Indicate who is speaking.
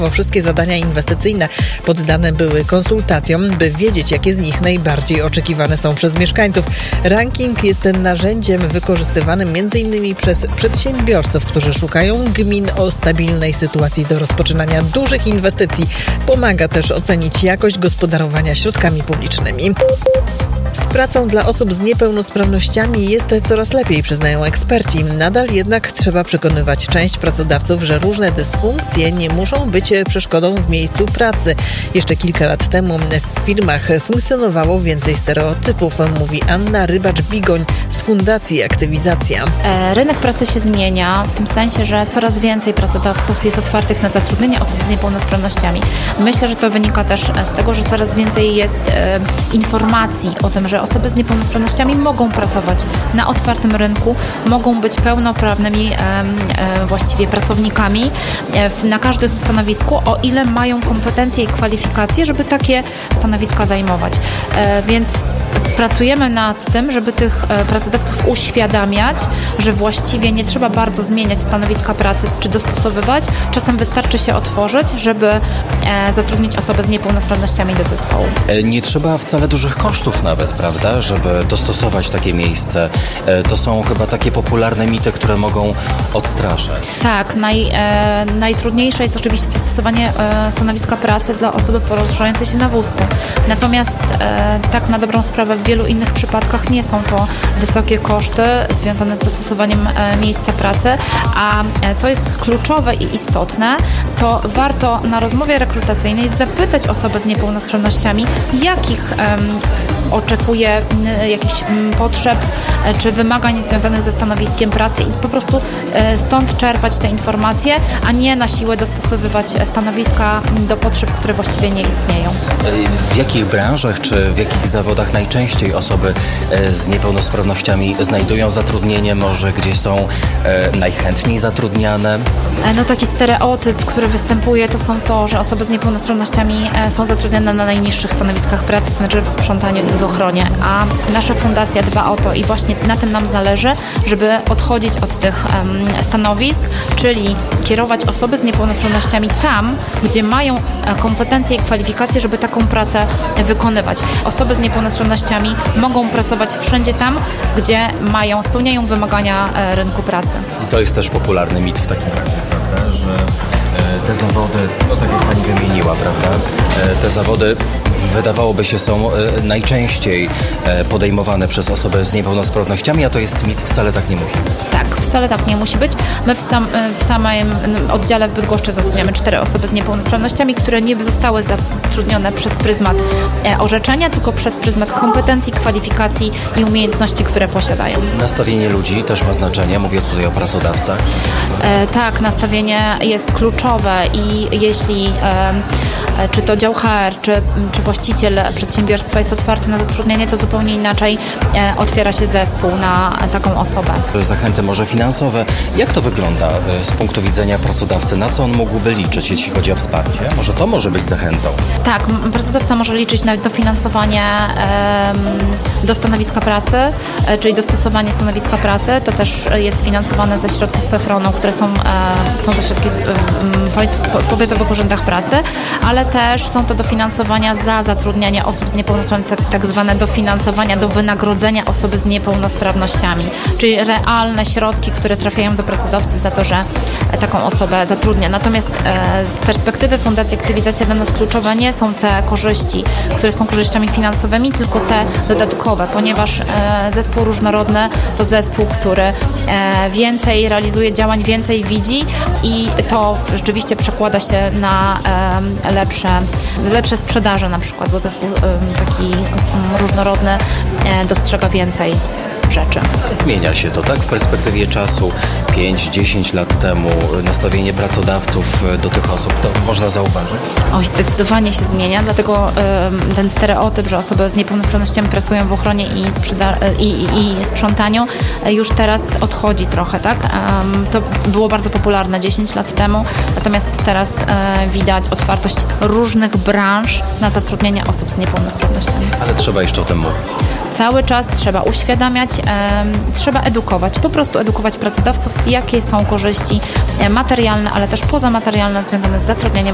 Speaker 1: Wszystkie zadania inwestycyjne poddane były konsultacjom, by wiedzieć, jakie z nich najbardziej oczekiwane są przez mieszkańców. Ranking jest narzędziem wykorzystywanym m.in. przez przedsiębiorców, którzy szukają gmin o stabilnej sytuacji do rozpoczynania dużych inwestycji. Pomaga też ocenić jakość gospodarowania środkami publicznymi. Z pracą dla osób z niepełnosprawnościami jest coraz lepiej, przyznają eksperci. Nadal jednak trzeba przekonywać część pracodawców, że różne dysfunkcje nie muszą być przeszkodą w miejscu pracy. Jeszcze kilka lat temu w firmach funkcjonowało więcej stereotypów, mówi Anna Rybacz-Bigoń z Fundacji Aktywizacja.
Speaker 2: Rynek pracy się zmienia w tym sensie, że coraz więcej pracodawców jest otwartych na zatrudnienie osób z niepełnosprawnościami. Myślę, że to wynika też z tego, że coraz więcej jest informacji o tym, że osoby z niepełnosprawnościami mogą pracować na otwartym rynku, mogą być pełnoprawnymi właściwie pracownikami na każdym stanowisku, o ile mają kompetencje i kwalifikacje, żeby takie stanowiska zajmować. Więc pracujemy nad tym, żeby tych pracodawców uświadamiać, że właściwie nie trzeba bardzo zmieniać stanowiska pracy czy dostosowywać. Czasem wystarczy się otworzyć, żeby zatrudnić osobę z niepełnosprawnościami do zespołu.
Speaker 3: Nie trzeba wcale dużych kosztów nawet, prawda, żeby dostosować takie miejsce. To są chyba takie popularne mity, które mogą odstraszać.
Speaker 2: Tak, najtrudniejsze jest oczywiście dostosowanie stanowiska pracy dla osoby poruszającej się na wózku. Natomiast tak na dobrą sprawę w wielu innych przypadkach nie są to wysokie koszty związane z dostosowaniem miejsca pracy, a co jest kluczowe i istotne, to warto na rozmowie rekrutacyjnej zapytać osobę z niepełnosprawnościami, jakich oczekuje jakichś potrzeb czy wymagań związanych ze stanowiskiem pracy i po prostu stąd czerpać te informacje, a nie na siłę dostosowywać stanowiska do potrzeb, które właściwie nie istnieją.
Speaker 3: W jakich branżach czy w jakich zawodach najczęściej osoby z niepełnosprawnościami znajdują zatrudnienie? Może gdzie są najchętniej zatrudniane?
Speaker 2: No taki stereotyp, który występuje, to są to, że osoby z niepełnosprawnościami są zatrudniane na najniższych stanowiskach pracy, to znaczy w sprzątaniu i w ochronie, a nasza fundacja dba o to i właśnie na tym nam zależy, żeby odchodzić od tych stanowisk, czyli kierować osoby z niepełnosprawnościami tam, gdzie mają kompetencje i kwalifikacje, żeby taką pracę wykonywać. Osoby z niepełnosprawnościami mogą pracować wszędzie tam, gdzie spełniają wymagania rynku pracy.
Speaker 3: I to jest też popularny mit w takim razie, prawda, że te zawody, no tak jak pani wymieniła, prawda, te zawody wydawałoby się są najczęściej podejmowane przez osoby z niepełnosprawnościami, a to jest mit, wcale tak nie musi być.
Speaker 2: Tak, wcale tak nie musi być. My w samym oddziale w Bydgoszczy zatrudniamy 4 osoby z niepełnosprawnościami, które nie zostały zatrudnione przez pryzmat orzeczenia, tylko przez pryzmat kompetencji, kwalifikacji i umiejętności, które posiadają.
Speaker 3: Nastawienie ludzi też ma znaczenie, mówię tutaj o pracodawcach.
Speaker 2: Tak, nastawienie jest kluczowe i jeśli czy to dział HR, czy właściciel przedsiębiorstwa jest otwarty na zatrudnienie, to zupełnie inaczej otwiera się zespół na taką osobę.
Speaker 3: Zachęty może finansowe. Jak to wygląda z punktu widzenia pracodawcy? Na co on mógłby liczyć, jeśli chodzi o wsparcie? Może to może być zachętą?
Speaker 2: Tak, pracodawca może liczyć na dofinansowanie do stanowiska pracy, czyli dostosowanie stanowiska pracy. To też jest finansowane ze środków PFRON-u, które są to środki w powiatowych urzędach pracy, ale też są to dofinansowania za zatrudnianie osób z niepełnosprawnościami, tak zwane dofinansowania do wynagrodzenia osoby z niepełnosprawnościami, czyli realne środki, które trafiają do pracodawcy za to, że taką osobę zatrudnia. Natomiast z perspektywy Fundacji Aktywizacja dla nas kluczowe nie są te korzyści, które są korzyściami finansowymi, tylko te dodatkowe, ponieważ zespół różnorodny to zespół, który więcej realizuje działań, więcej widzi i to rzeczywiście przekłada się na lepsze sprzedaże na przykład, bo zespół taki różnorodny dostrzega więcej rzeczy.
Speaker 3: Zmienia się to, tak? W perspektywie czasu 5-10 lat temu nastawienie pracodawców do tych osób, to można zauważyć?
Speaker 2: Oj, zdecydowanie się zmienia, dlatego ten stereotyp, że osoby z niepełnosprawnościami pracują w ochronie i sprzątaniu już teraz odchodzi trochę, tak? To było bardzo popularne 10 lat temu, natomiast teraz widać otwartość różnych branż na zatrudnienie osób z niepełnosprawnościami.
Speaker 3: Ale trzeba jeszcze o tym mówić.
Speaker 2: Cały czas trzeba uświadamiać, trzeba edukować, po prostu edukować pracodawców, jakie są korzyści materialne, ale też pozamaterialne związane z zatrudnieniem